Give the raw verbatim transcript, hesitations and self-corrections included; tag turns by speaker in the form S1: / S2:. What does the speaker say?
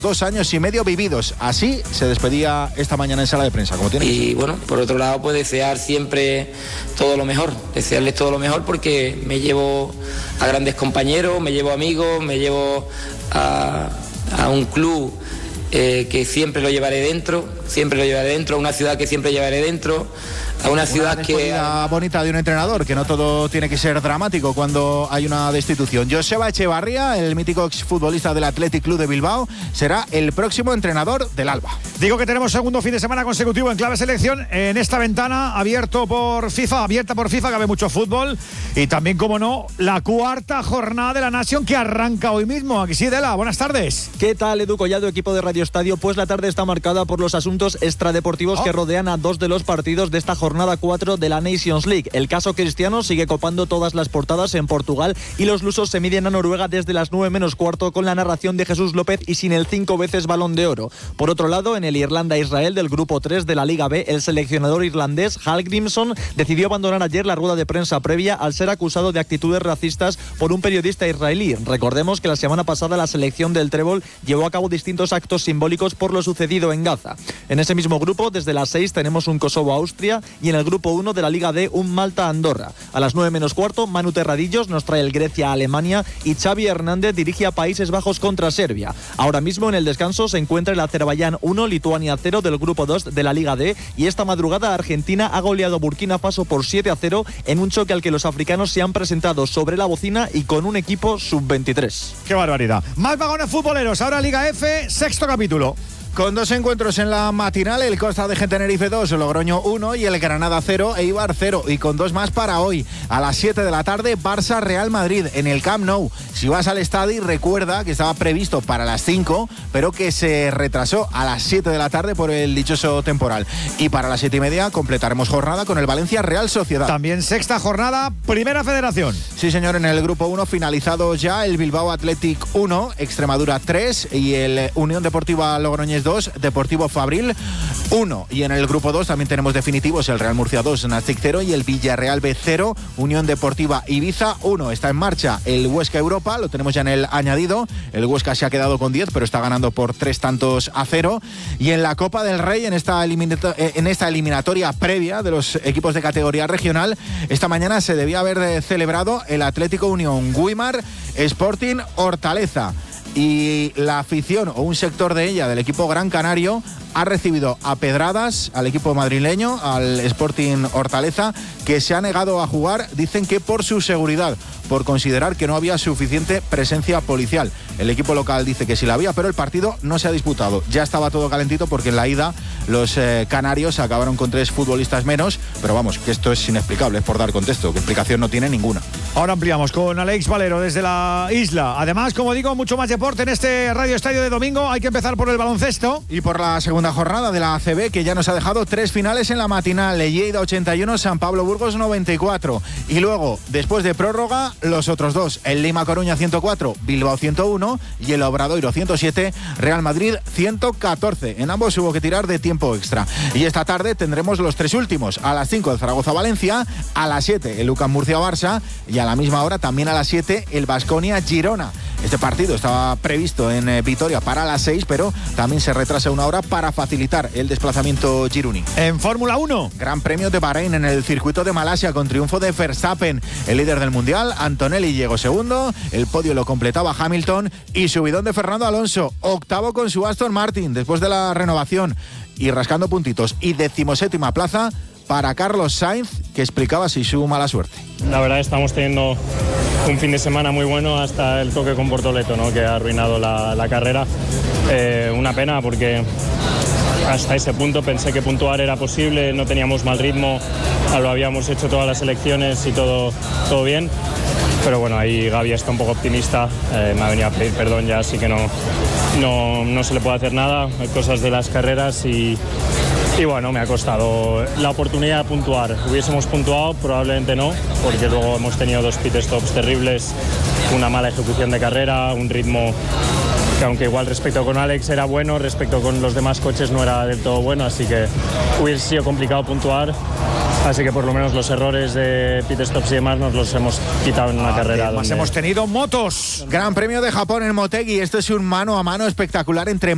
S1: Dos años y medio vividos. Así se despedía esta mañana en sala de prensa, como tiene.
S2: Y bueno, por otro lado, pues desear siempre todo lo mejor, desearles todo lo mejor porque me llevo a grandes compañeros, me llevo amigos, me llevo a, a un club eh, que siempre lo llevaré dentro, siempre lo llevaré dentro, a una ciudad que siempre llevaré dentro, a una ciudad
S1: una
S2: que...
S1: Una bonita de un entrenador, que no todo tiene que ser dramático cuando hay una destitución. Joseba Echevarría, el mítico exfutbolista del Athletic Club de Bilbao, será el próximo entrenador del Alba.
S3: Digo que tenemos segundo fin de semana consecutivo en clave selección en esta ventana abierto por FIFA, abierta por FIFA, que cabe mucho fútbol y también, como no, la cuarta jornada de la Nation que arranca hoy mismo. Aquí sí, Dela, buenas tardes.
S4: ¿Qué tal, Edu Collado, equipo de Radio Estadio? Pues la tarde está marcada por los asuntos extradeportivos oh. que rodean a dos de los partidos de esta jornada Jornada cuatro de la Nations League. El caso Cristiano sigue copando todas las portadas en Portugal y los lusos se miden a Noruega desde las nueve menos cuarto con la narración de Jesús López y sin el cinco veces Balón de Oro. Por otro lado, en el Irlanda-Israel del grupo tres de la Liga B, el seleccionador irlandés Hal Grimson decidió abandonar ayer la rueda de prensa previa al ser acusado de actitudes racistas por un periodista israelí. Recordemos que la semana pasada la selección del Trébol llevó a cabo distintos actos simbólicos por lo sucedido en Gaza. En ese mismo grupo, desde las seis tenemos un Kosovo-Austria y en el grupo uno de la Liga D un Malta-Andorra. A las nueve menos cuarto, Manu Terradillos nos trae el Grecia-Alemania y Xavi Hernández dirige a Países Bajos contra Serbia. Ahora mismo en el descanso se encuentra el Azerbaiyán uno, Lituania cero del grupo dos de la Liga D y esta madrugada Argentina ha goleado Burkina Faso por siete a cero en un choque al que los africanos se han presentado sobre la bocina y con un equipo sub veintitrés.
S3: ¡Qué barbaridad! Más vagones futboleros, ahora Liga F, sexto capítulo.
S1: Con dos encuentros en la matinal, el Costa de Tenerife dos, Logroño uno y el Granada cero, Eibar cero. Y con dos más para hoy, a las siete de la tarde, Barça-Real Madrid en el Camp Nou. Si vas al estadio, recuerda que estaba previsto para las cinco, pero que se retrasó a las siete de la tarde por el dichoso temporal. Y para las siete y media completaremos jornada con el Valencia-Real Sociedad.
S3: También sexta jornada, Primera Federación.
S1: Sí, señor, en el grupo uno finalizado ya el Bilbao Athletic uno, Extremadura tres y el Unión Deportiva Logroñés dos, Deportivo Fabril uno. Y en el grupo dos también tenemos definitivos el Real Murcia dos, Nastic cero y el Villarreal B cero, Unión Deportiva Ibiza uno. Está en marcha el Huesca Europa, lo tenemos ya en el añadido. El Huesca se ha quedado con diez, pero está ganando por tres tantos a cero. Y en la Copa del Rey, en esta, eliminato- en esta eliminatoria previa de los equipos de categoría regional, esta mañana se debía haber celebrado el Atlético Unión Guimar Sporting Hortaleza. Y la afición o un sector de ella del equipo Gran Canario ha recibido a pedradas al equipo madrileño, al Sporting Hortaleza, que se ha negado a jugar, dicen que por su seguridad, por considerar que no había suficiente presencia policial. El equipo local dice que sí la había, pero el partido no se ha disputado. Ya estaba todo calentito porque en la ida los eh, canarios acabaron con tres futbolistas menos, pero vamos, que esto es inexplicable, es por dar contexto, que explicación no tiene ninguna.
S3: Ahora ampliamos con Alex Valero desde la isla. Además, como digo, mucho más deporte en este Radio Estadio de domingo. Hay que empezar por el baloncesto.
S1: Y por la segunda jornada de la A C B, que ya nos ha dejado tres finales en la matinal. Lleida ochenta y uno, San Pablo Burgos noventa y cuatro. Y luego, después de prórroga, los otros dos. El Lima Coruña ciento cuatro, Bilbao ciento uno y el Obradoiro ciento siete, Real Madrid ciento catorce. En ambos hubo que tirar de tiempo extra. Y esta tarde tendremos los tres últimos. A las cinco el Zaragoza-Valencia, a las siete el U C A M Murcia-Barça y a la misma hora, también a las siete, el Baskonia-Girona. Este partido estaba previsto en eh, Vitoria para las seis, pero también se retrasa una hora para facilitar el desplazamiento gironí.
S3: En Fórmula uno.
S1: Gran Premio de Bahrein en el circuito de Malasia con triunfo de Verstappen, el líder del Mundial. Antonelli llegó segundo, el podio lo completaba Hamilton y subidón de Fernando Alonso, octavo con su Aston Martin después de la renovación y rascando puntitos. Y decimoséptima plaza para Carlos Sainz, que explicaba así su mala suerte.
S5: La verdad estamos teniendo un fin de semana muy bueno hasta el toque con Bortoleto, ¿no?, que ha arruinado la, la carrera. Eh, una pena porque hasta ese punto pensé que puntuar era posible, no teníamos mal ritmo, lo habíamos hecho todas las elecciones y todo, todo bien. Pero bueno, ahí Gavi está un poco optimista, eh, me ha venido a pedir perdón ya, así que no, no, no se le puede hacer nada, hay cosas de las carreras y, y bueno, me ha costado la oportunidad de puntuar. Hubiésemos puntuado, probablemente no, porque luego hemos tenido dos pit stops terribles, una mala ejecución de carrera, un ritmo que aunque igual respecto con Alex era bueno, respecto con los demás coches no era del todo bueno, así que hubiese sido complicado puntuar. Así que por lo menos los errores de pit stops y demás nos los hemos quitado en una ah, carrera.
S3: Además donde... hemos tenido motos.
S1: Gran Premio de Japón en Motegi. Esto es un mano a mano espectacular entre